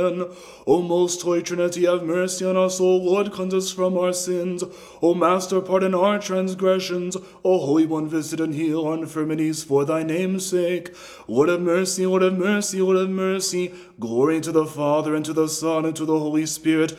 O most holy Trinity, have mercy on us. O Lord, cleanse us from our sins. O Master, pardon our transgressions. O Holy One, visit and heal our infirmities for thy name's sake. Lord have mercy, Lord have mercy, Lord have mercy. Glory to the Father, and to the Son, and to the Holy Spirit,